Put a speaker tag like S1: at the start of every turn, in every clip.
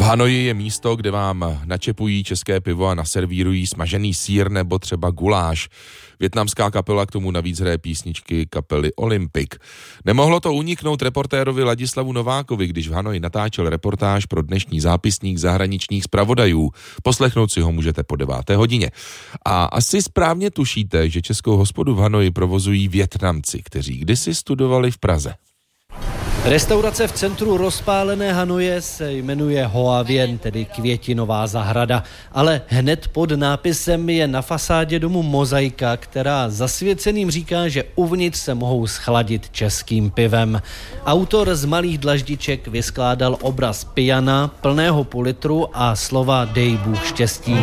S1: Hanoji je místo, kde vám načepují české pivo a naservírují smažený sýr nebo třeba guláš. Vietnamská kapela k tomu navíc hraje písničky kapely Olympic. Nemohlo to uniknout reportérovi Ladislavu Novákovi, když v Hanoji natáčel reportáž pro dnešní zápisník zahraničních zpravodajů. Poslechnout si ho můžete po 9. hodině. A asi správně tušíte, že českou hospodu v Hanoji provozují Vietnamci, kteří kdysi studovali v Praze.
S2: Restaurace v centru rozpálené Hanoje se jmenuje Hoa Vien, tedy Květinová zahrada, ale hned pod nápisem je na fasádě domu mozaika, která zasvěceným říká, že uvnitř se mohou schladit českým pivem. Autor z malých dlaždiček vyskládal obraz pijana plného půl litru a slova Dej Bůh štěstí.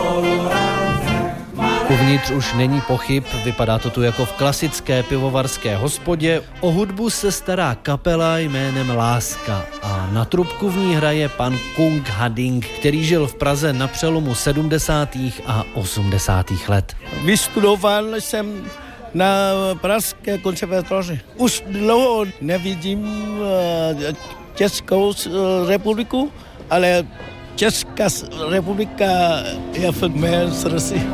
S2: Uvnitř už není pochyb, vypadá to tu jako v klasické pivovarské hospodě. O hudbu se stará kapela jménem Láska a na trubku v ní hraje pan Kung Hading, který žil v Praze na přelomu 70. a 80. let.
S3: Vystudoval jsem na Pražské konzervatoři. Už dlouho nevidím Českou republiku, ale Česká republika je v mé srdci.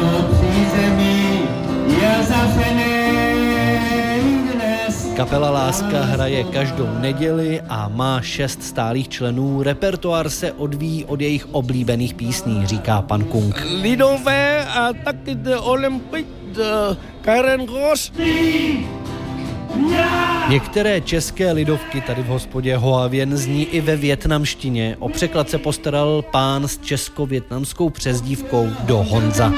S2: Kapela Láska hraje každou neděli a má 6 stálých členů. Repertoár se odvíjí od jejich oblíbených písní, říká pan Kung.
S3: Lidové a taky Olympic, Karen Ross.
S2: Některé české lidovky tady v hospodě Hoa Vien zní i ve vietnamštině. O překlad se postaral pán s česko-vietnamskou přezdívkou Do Honza.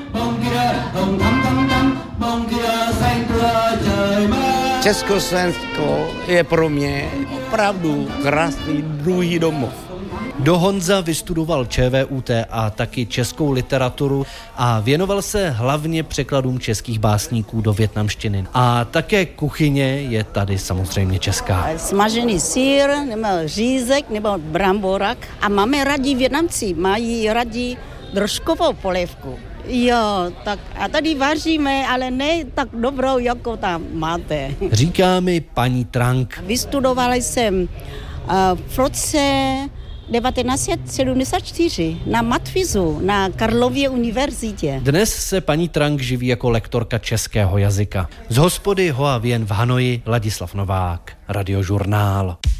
S3: Československo je pro mě opravdu krásný druhý domov.
S2: Do Honza vystudoval ČVUT a taky českou literaturu a věnoval se hlavně překladům českých básníků do vietnamštiny. A také kuchyně je tady samozřejmě česká.
S4: Smažený sýr, nebo řízek, nebo bramborak. A máme rádi Vietnamci, mají rádi drožkovou polévku. Jo, tak a tady vaříme, ale ne tak dobrou, jako tam máte.
S2: Říká mi paní Trang.
S4: Vystudovala jsem v roce 1974 na matfizu na Karlově univerzitě.
S2: Dnes se paní Trang živí jako lektorka českého jazyka. Z hospody Hoa Vien v Hanoji Ladislav Novák, Radiožurnál.